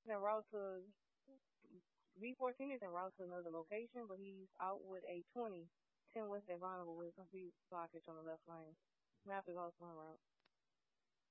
en route to V14 is en route to another location, but he's out with a 20, 10 West Avon with a complete blockage on the left lane. We have to go some route.